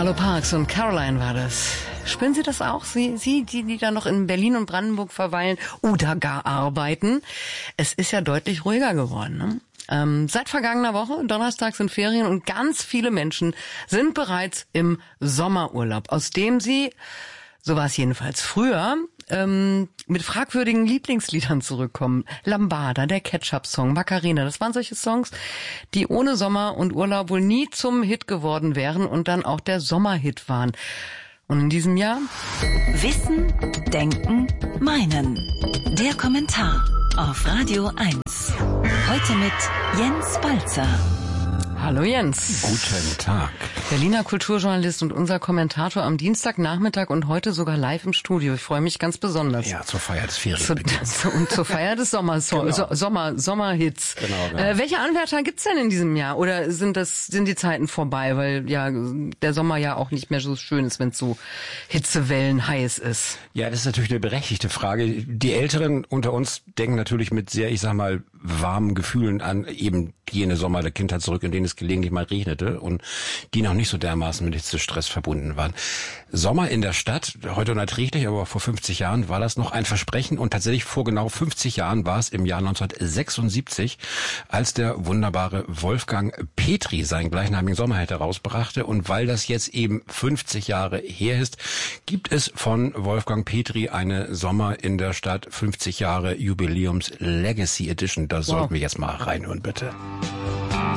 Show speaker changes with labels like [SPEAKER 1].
[SPEAKER 1] Arlo Parks und Caroline war das. Spüren Sie das auch? Sie die da noch in Berlin und Brandenburg verweilen oder gar arbeiten? Es ist ja deutlich ruhiger geworden, ne? Seit vergangener Woche, Donnerstag sind Ferien und ganz viele Menschen sind bereits im Sommerurlaub, aus dem sie, so war es jedenfalls früher, mit fragwürdigen Lieblingsliedern zurückkommen. Lambada, der Ketchup-Song, Macarena, das waren solche Songs, die ohne Sommer und Urlaub wohl nie zum Hit geworden wären und dann auch der Sommerhit waren. Und in diesem Jahr?
[SPEAKER 2] Wissen, Denken, Meinen. Der Kommentar auf Radio 1. Heute mit Jens Balzer.
[SPEAKER 1] Hallo Jens.
[SPEAKER 3] Guten Tag.
[SPEAKER 1] Berliner Kulturjournalist und unser Kommentator am Dienstagnachmittag und heute sogar live im Studio. Ich freue mich ganz besonders.
[SPEAKER 3] Ja, zur Feier des Ferien.
[SPEAKER 1] Und zur Feier des Sommerhits.
[SPEAKER 3] Genau.
[SPEAKER 1] Welche Anwärter gibt's denn in diesem Jahr? Oder sind die Zeiten vorbei, weil ja der Sommer ja auch nicht mehr so schön ist, wenn es so Hitzewellen heiß ist?
[SPEAKER 3] Ja, das ist natürlich eine berechtigte Frage. Die Älteren unter uns denken natürlich mit sehr, ich sag mal, warmen Gefühlen an eben jene Sommer der Kindheit zurück, in denen es gelegentlich mal regnete und die noch nicht so dermaßen mit Hitzestress verbunden waren. Sommer in der Stadt, heute unerträglich, aber vor 50 Jahren war das noch ein Versprechen und tatsächlich vor genau 50 Jahren war es im Jahr 1976, als der wunderbare Wolfgang Petri seinen gleichnamigen Sommerhit herausbrachte und weil das jetzt eben 50 Jahre her ist, gibt es von Wolfgang Petri eine Sommer in der Stadt 50 Jahre Jubiläums Legacy Edition. Da sollten wir jetzt mal reinhören, bitte.